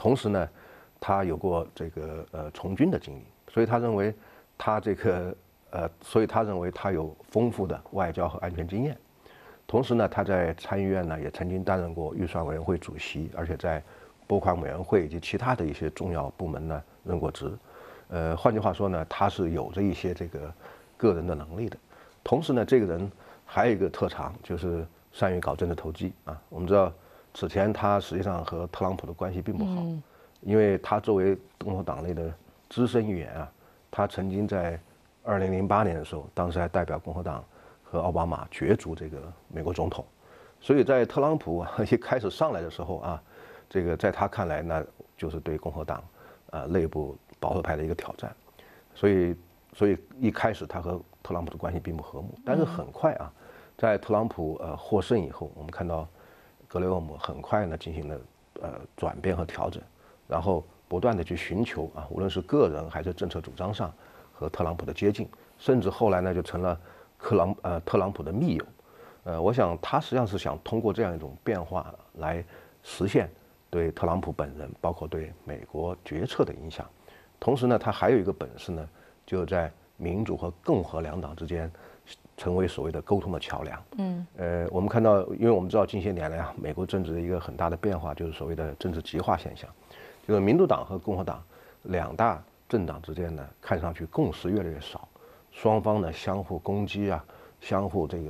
同时呢，他有过这个从军的经历，所以他认为他这个所以他认为他有丰富的外交和安全经验。同时呢，他在参议院呢也曾经担任过预算委员会主席，而且在拨款委员会以及其他的一些重要部门呢任过职。换句话说呢，他是有着一些这个个人的能力的。同时呢，这个人还有一个特长，就是善于搞政治投机啊。我们知道，此前他实际上和特朗普的关系并不好，因为他作为共和党内的资深议员啊，他曾经在2008年的时候，当时还代表共和党和奥巴马角逐这个美国总统，所以在特朗普一开始上来的时候啊，这个在他看来呢，就是对共和党内部保守派的一个挑战，所以一开始他和特朗普的关系并不和睦，但是很快啊，在特朗普获胜以后，我们看到格雷厄姆很快呢进行了转变和调整，然后不断的去寻求无论是个人还是政策主张上和特朗普的接近，甚至后来呢就成了特朗普的密友。我想他实际上是想通过这样一种变化来实现对特朗普本人，包括对美国决策的影响。同时呢，他还有一个本事呢，就是在民主和共和两党之间成为所谓的沟通的桥梁。我们看到，因为我们知道近些年来美国政治的一个很大的变化就是所谓的政治极化现象，就是民主党和共和党两大政党之间呢，看上去共识越来越少，双方呢相互攻击相互这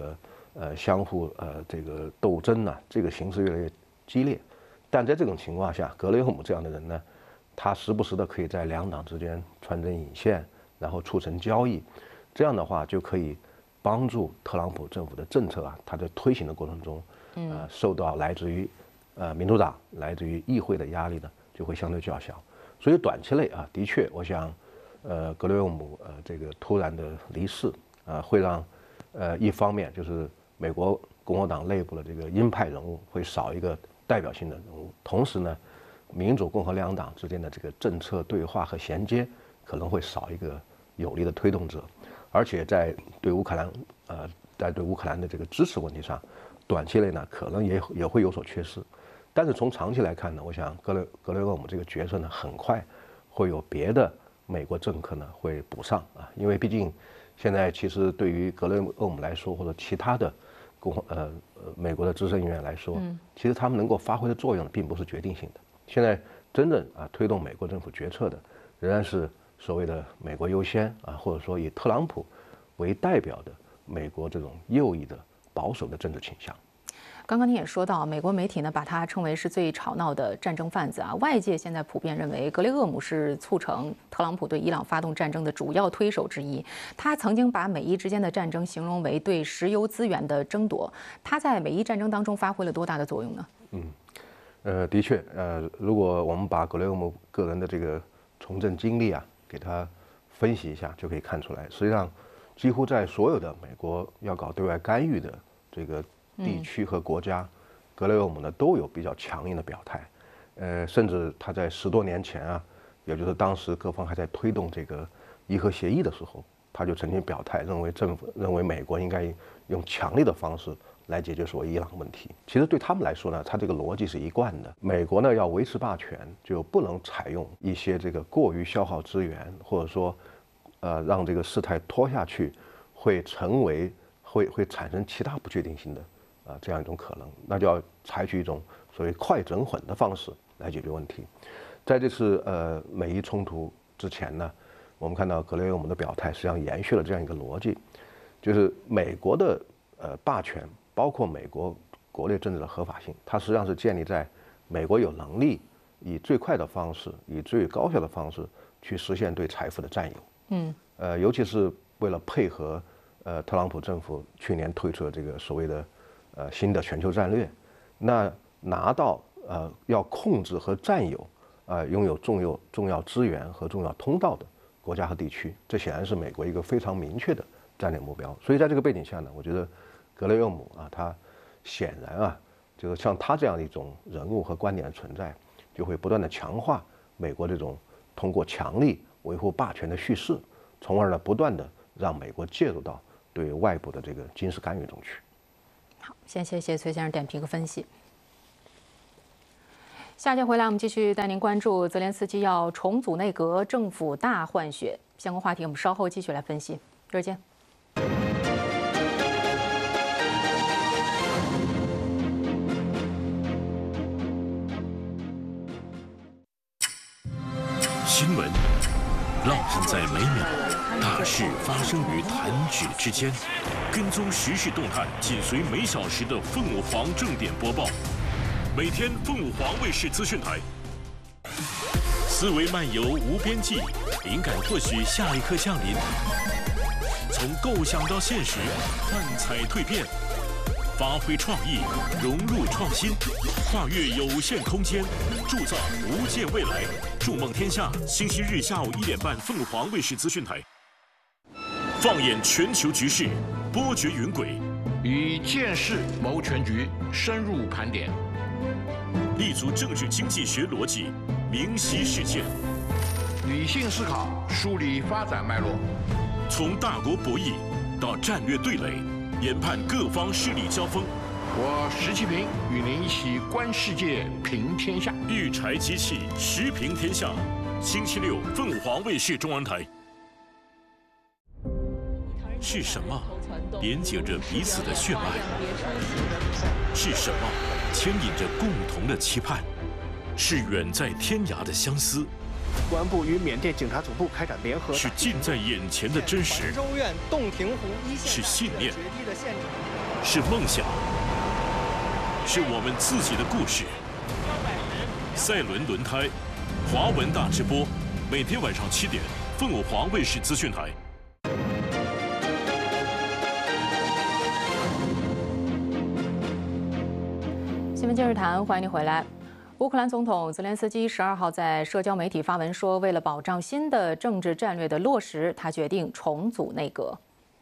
个斗争这个形势越来越激烈。但在这种情况下，格雷厄姆这样的人呢，他时不时的可以在两党之间穿针引线，然后促成交易，这样的话就可以帮助特朗普政府的政策他在推行的过程中，受到来自于民主党、来自于议会的压力呢，就会相对较小。所以短期内的确，我想，格雷厄姆这个突然的离世会让一方面就是美国共和党内部的这个鹰派人物会少一个代表性的人物，同时呢，民主共和两党之间的这个政策对话和衔接可能会少一个有力的推动者，而且在对乌克兰的这个支持问题上，短期内呢可能也会有所缺失。但是从长期来看呢，我想格雷厄姆这个角色呢，很快会有别的美国政客呢会补上因为毕竟现在其实对于格雷厄姆来说，或者其他的美国的资深议员来说，其实他们能够发挥的作用并不是决定性的。现在真正推动美国政府决策的，仍然是所谓的美国优先或者说以特朗普为代表的美国这种右翼的保守的政治倾向。 刚刚您也说到，美国媒体呢把他称为是最吵闹的战争贩子外界现在普遍认为，格雷厄姆是促成特朗普对伊朗发动战争的主要推手之一。他曾经把美伊之间的战争形容为对石油资源的争夺。他在美伊战争当中发挥了多大的作用呢？ 的确，如果我们把格雷厄姆个人的这个从政经历给他分析一下，就可以看出来，实际上几乎在所有的美国要搞对外干预的这个地区和国家，格雷厄姆呢都有比较强硬的表态，甚至他在10多年前也就是当时各方还在推动这个伊核协议的时候，他就曾经表态，认为美国应该用强力的方式来解决所谓伊朗问题。其实对他们来说呢，他这个逻辑是一贯的。美国呢要维持霸权，就不能采用一些这个过于消耗资源，或者说，让这个事态拖下去，会产生其他不确定性的这样一种可能，那就要采取一种所谓快整混的方式来解决问题。在这次美伊冲突之前呢，我们看到格雷厄姆的表态实际上延续了这样一个逻辑，就是美国的霸权，包括美国国内政治的合法性，它实际上是建立在美国有能力以最快的方式，以最高效的方式去实现对财富的占有。尤其是为了配合特朗普政府去年推出的这个所谓的新的全球战略，那拿到要控制和占有拥有重要资源和重要通道的国家和地区，这显然是美国一个非常明确的战略目标。所以在这个背景下呢，我觉得格雷厄姆他显然就是像他这样一种人物和观点的存在，就会不断的强化美国这种通过强力维护霸权的叙事，从而呢不断的让美国介入到对外部的这个军事干预中去。 好，先谢谢崔先生点评和分析。 下节回来，我们继续带您关注泽连斯基要重组内阁，政府大换血。相关话题我们稍后继续来分析。一会儿见。 新闻烙印在每秒，大事发生于弹指之间。跟踪时事动态，紧随每小时的凤舞凰正点播报。每天凤舞凰卫视资讯台。思维漫游无边际，灵感或许下一刻降临。从构想到现实，幻彩蜕变，发挥创意，融入创新，跨越有限空间，铸造无限未来。筑梦天下，星期日下午1点半，凤凰卫视资讯台。放眼全球局势，波谲云轨， 以见识谋全局，深入盘点， 立足政治经济学逻辑，明晰事件， 理性思考，梳理发展脉络， 从大国博弈到战略对垒，研判各方势力交锋。 我石其平与您一起观世界，评天下。 御柴机器时评天下，星期六凤凰卫视中文台。是什么连接着彼此的血脉？是什么牵引着共同的期盼？是远在天涯的相思。 公安部与缅甸警察总部开展联合。 是近在眼前的真实。 州院洞庭湖一线。 是信念。是梦想。是我们自己的故事。赛伦轮胎，华文大直播，每天晚上7点，凤凰卫视资讯台。 新闻今日谈，欢迎您回来。乌克兰总统泽连斯基12号在社交媒体发文说，为了保障新的政治战略的落实，他决定重组内阁。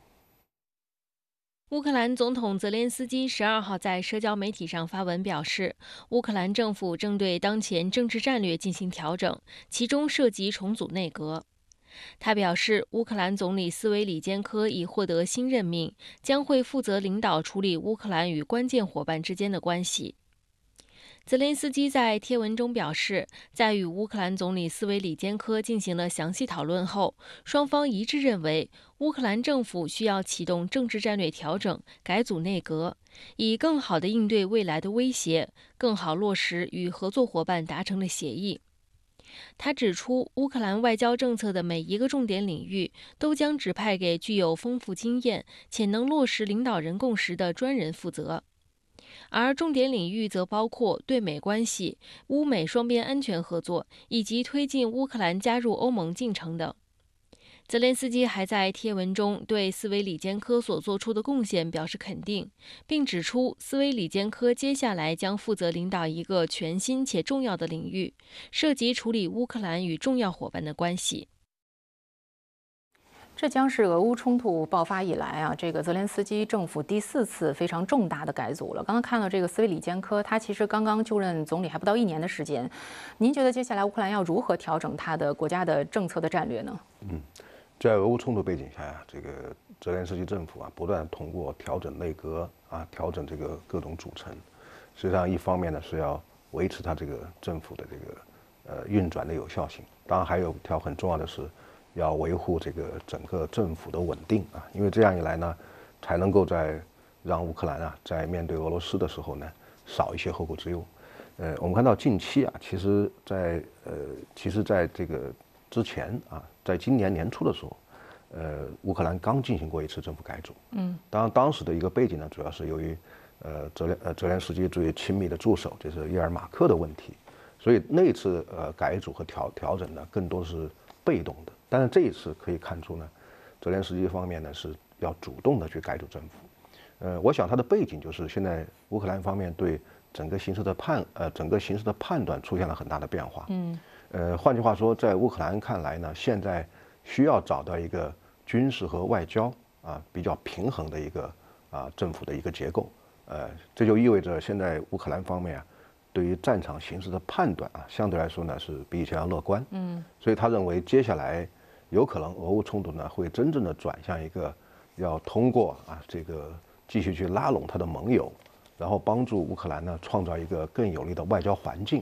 乌克兰总统泽连斯基12号在社交媒体上发文表示，乌克兰政府正对当前政治战略进行调整，其中涉及重组内阁。他表示，乌克兰总理斯维里坚科已获得新任命，将会负责领导处理乌克兰与关键伙伴之间的关系。泽连斯基在贴文中表示，在与乌克兰总理斯维里坚科进行了详细讨论后，双方一致认为，乌克兰政府需要启动政治战略调整，改组内阁，以更好地应对未来的威胁，更好落实与合作伙伴达成的协议。他指出，乌克兰外交政策的每一个重点领域都将指派给具有丰富经验且能落实领导人共识的专人负责。而重点领域则包括对美关系、乌美双边安全合作以及推进乌克兰加入欧盟进程等。泽连斯基还在贴文中对斯维里坚科所做出的贡献表示肯定，并指出斯维里坚科接下来将负责领导一个全新且重要的领域，涉及处理乌克兰与重要伙伴的关系。 这将是俄乌冲突爆发以来这个泽连斯基政府第4次非常重大的改组了。刚刚看到这个斯维里坚科，他其实刚刚就任总理还不到1年的时间。您觉得接下来乌克兰要如何调整他的国家的政策的战略呢？ 在俄乌冲突背景下这个泽连斯基政府不断通过调整内阁调整这个各种组成，实际上一方面呢是要维持他这个政府的这个运转的有效性，当然还有一条很重要的是要维护这个整个政府的稳定因为这样一来呢，才能够让乌克兰在面对俄罗斯的时候呢少一些后顾之忧。我们看到近期其实在这个之前在今年年初的时候，乌克兰刚进行过一次政府改组。当然当时的一个背景呢，主要是由于泽连斯基最亲密的助手就是叶尔马克的问题，所以那次改组和调整呢更多是被动的。但是这一次可以看出呢，泽连斯基方面呢是要主动的去改组政府。我想他的背景就是现在乌克兰方面对整个形势的判断出现了很大的变化。换句话说，在乌克兰看来呢，现在需要找到一个军事和外交比较平衡的一个政府的一个结构。这就意味着现在乌克兰方面对于战场形势的判断相对来说呢是比以前要乐观。所以他认为接下来有可能俄乌冲突呢会真正的转向一个要通过这个继续去拉拢他的盟友，然后帮助乌克兰呢创造一个更有利的外交环境，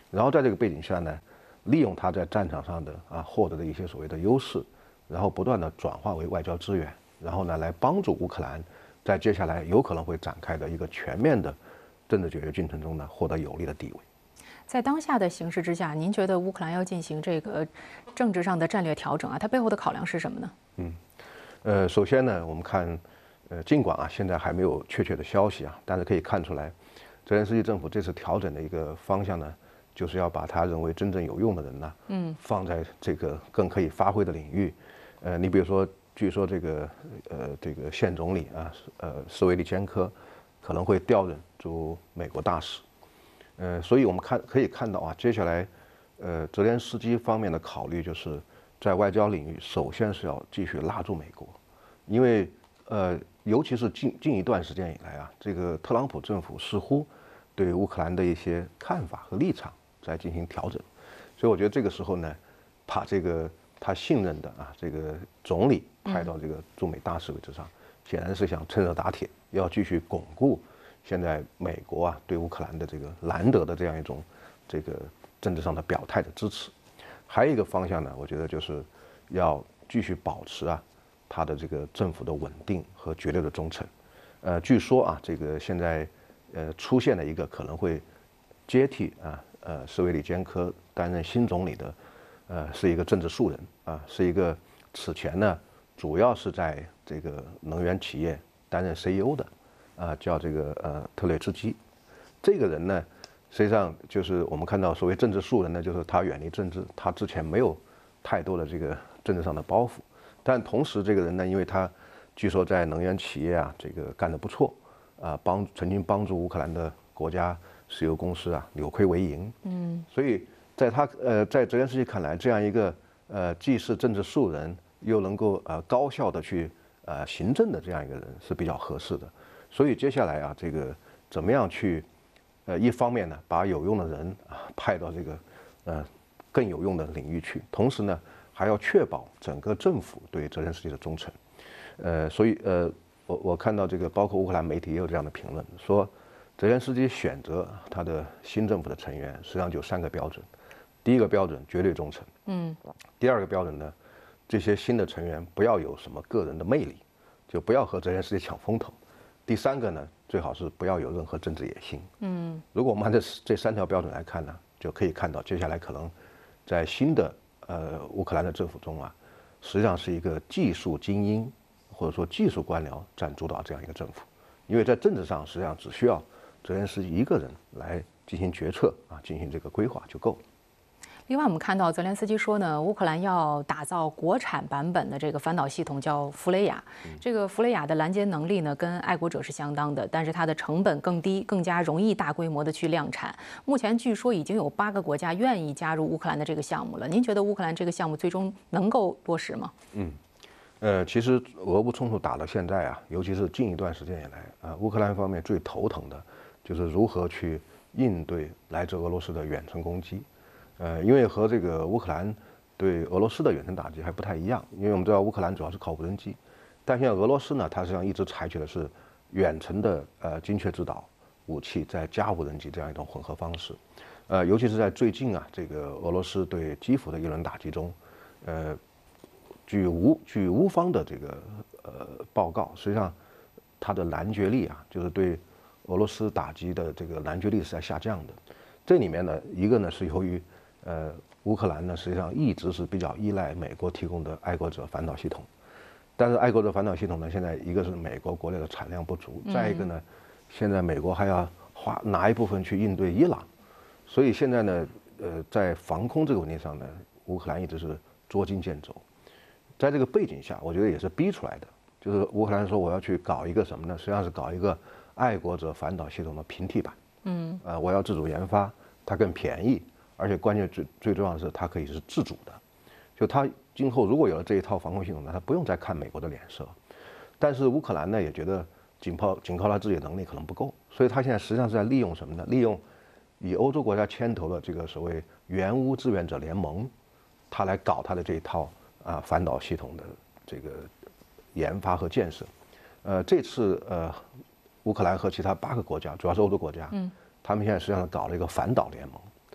然后在这个背景下呢，利用他在战场上的获得的一些所谓的优势，然后不断的转化为外交资源，然后呢来帮助乌克兰在接下来有可能会展开的一个全面的政治解决进程中呢获得有利的地位。 在当下的形势之下，您觉得乌克兰要进行这个政治上的战略调整它背后的考量是什么呢？ 首先呢，我们看，尽管现在还没有确切的消息但是可以看出来，泽连斯基政府这次调整的一个方向呢，就是要把他认为真正有用的人呢，放在这个更可以发挥的领域。你比如说，据说这个现总理斯维利坚科可能会调任驻美国大使。所以我们可以看到接下来，泽连斯基方面的考虑就是在外交领域，首先是要继续拉住美国，因为尤其是近一段时间以来这个特朗普政府似乎对乌克兰的一些看法和立场在进行调整，所以我觉得这个时候呢，把这个他信任的这个总理派到这个驻美大使位置上，显然是想趁热打铁，要继续巩固现在美国对乌克兰的这个难得的这样一种这个政治上的表态的支持。还有一个方向呢，我觉得就是要继续保持他的这个政府的稳定和绝对的忠诚。据说这个现在出现了一个可能会接替斯维利坚科担任新总理的是一个政治素人是一个此前呢主要是在这个能源企业担任 CEO 的。叫这个特列茨基，这个人呢，实际上就是我们看到所谓政治素人呢，就是他远离政治，他之前没有太多的这个政治上的包袱，但同时这个人呢，因为他据说在能源企业这个干得不错，曾经帮助乌克兰的国家石油公司扭亏为盈，所以在泽连斯基看来，这样一个既是政治素人，又能够高效的去行政的这样一个人是比较合适的。所以接下来这个怎么样去，一方面呢，把有用的人派到这个更有用的领域去，同时呢，还要确保整个政府对泽连斯基的忠诚。所以我看到这个包括乌克兰媒体也有这样的评论，说泽连斯基选择他的新政府的成员，实际上就3个标准。第一个标准绝对忠诚，第二个标准呢，这些新的成员不要有什么个人的魅力，就不要和泽连斯基抢风头。第3个呢，最好是不要有任何政治野心。如果我们按这3条标准来看呢，就可以看到接下来可能在新的乌克兰的政府中实际上是一个技术精英或者说技术官僚占主导这样一个政府，因为在政治上实际上只需要泽连斯基一个人来进行决策进行这个规划就够了。 另外，我们看到泽连斯基说呢，乌克兰要打造国产版本的这个反导系统，叫弗雷亚。这个弗雷亚的拦截能力呢，跟爱国者是相当的，但是它的成本更低，更加容易大规模的去量产。目前据说已经有8个国家愿意加入乌克兰的这个项目了。您觉得乌克兰这个项目最终能够落实吗？ 其实俄乌冲突打到现在尤其是近一段时间以来乌克兰方面最头疼的就是如何去应对来自俄罗斯的远程攻击。因为和这个乌克兰对俄罗斯的远程打击还不太一样，因为我们知道乌克兰主要是靠无人机，但现在俄罗斯呢，它实际上一直采取的是远程的精确制导武器再加无人机这样一种混合方式。尤其是在最近这个俄罗斯对基辅的一轮打击中，据乌方的这个报告，实际上它的拦截力就是对俄罗斯打击的这个拦截力是在下降的。这里面呢，一个呢是由于乌克兰呢实际上一直是比较依赖美国提供的爱国者反导系统，但是爱国者反导系统呢，现在一个是美国国内的产量不足，再一个呢，现在美国还要拿一部分去应对伊朗，所以现在呢，在防空这个问题上呢，乌克兰一直是捉襟见肘。在这个背景下，我觉得也是逼出来的，就是乌克兰说我要去搞一个什么呢？实际上是搞一个爱国者反导系统的平替版。我要自主研发，它更便宜，而且关键最重要的是它可以是自主的，就它今后如果有了这一套防空系统呢，它不用再看美国的脸色。但是乌克兰呢也觉得仅靠它自己的能力可能不够，所以它现在实际上是在利用什么呢？利用以欧洲国家牵头的这个所谓援乌志愿者联盟，它来搞它的这一套反导系统的这个研发和建设。这次乌克兰和其他8个国家，主要是欧洲国家，他们现在实际上搞了一个反导联盟。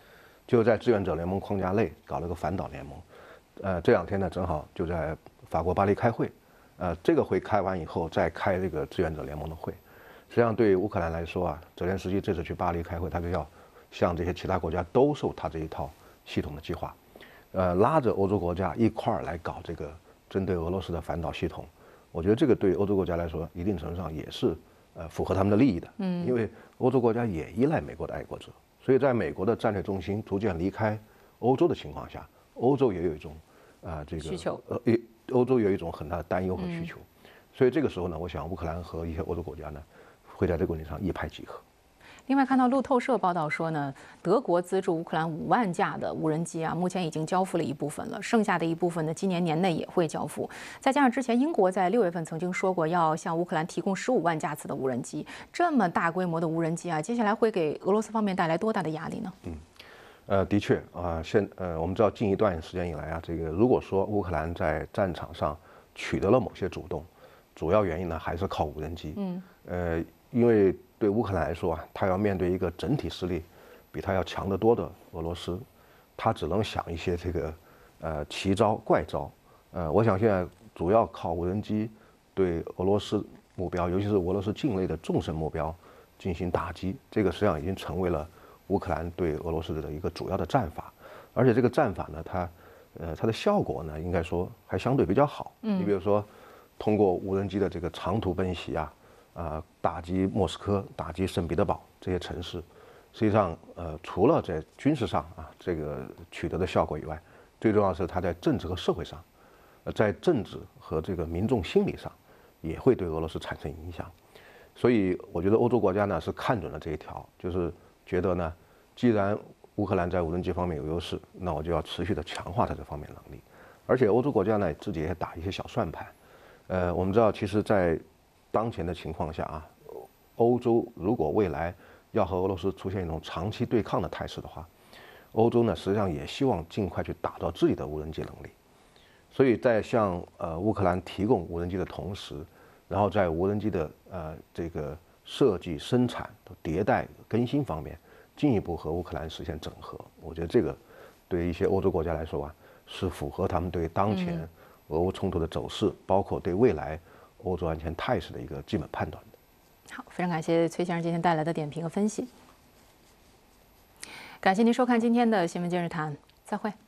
就在志愿者联盟框架内搞了个反导联盟。这2天呢，正好就在法国巴黎开会。这个会开完以后，再开这个志愿者联盟的会。实际上，对于乌克兰来说啊，泽连斯基这次去巴黎开会，他就要向这些其他国家兜售他这一套系统的计划，拉着欧洲国家一块儿来搞这个针对俄罗斯的反导系统。我觉得这个对欧洲国家来说，一定程度上也是符合他们的利益的。因为欧洲国家也依赖美国的爱国者，所以在美国的战略中心逐渐离开欧洲的情况下，欧洲也有一种这个需求。 欧洲有一种很大的担忧和需求，所以这个时候呢，我想乌克兰和一些欧洲国家呢，会在这个问题上一拍即合。 另外，看到路透社报道说呢，德国资助乌克兰5万架的无人机啊，目前已经交付了一部分了，剩下的一部分呢，今年年内也会交付。再加上之前英国在6月份曾经说过要向乌克兰提供15万架次的无人机，这么大规模的无人机啊，接下来会给俄罗斯方面带来多大的压力呢？ 的确啊，我们知道近一段时间以来啊，这个如果说乌克兰在战场上取得了某些主动，主要原因呢还是靠无人机。因为对乌克兰来说啊，他要面对一个整体实力比他要强得多的俄罗斯，他只能想一些这个奇招怪招。我想现在主要靠无人机对俄罗斯目标，尤其是俄罗斯境内的纵深目标进行打击，这个实际上已经成为了乌克兰对俄罗斯的一个主要的战法。而且这个战法呢，它的效果呢，应该说还相对比较好。你比如说，通过无人机的这个长途奔袭啊，打击莫斯科、打击圣彼得堡这些城市，实际上除了在军事上这个取得的效果以外，最重要的是它在政治和社会上，在政治和这个民众心理上，也会对俄罗斯产生影响。所以我觉得欧洲国家呢是看准了这一条，就是觉得呢，既然乌克兰在无人机方面有优势，那我就要持续的强化它这方面能力。而且欧洲国家呢自己也打一些小算盘。我们知道，其实，在当前的情况下欧洲如果未来要和俄罗斯出现一种长期对抗的态势的话，欧洲呢实际上也希望尽快去打造自己的无人机能力。所以在向乌克兰提供无人机的同时，然后在无人机的这个设计、生产、迭代、更新方面，进一步和乌克兰实现整合。我觉得这个对一些欧洲国家来说是符合他们对当前俄乌冲突的走势，包括对未来欧洲安全态势的一个基本判断的。 好，非常感谢崔先生今天带来的点评和分析。感谢您收看今天的新闻今日谈，再会。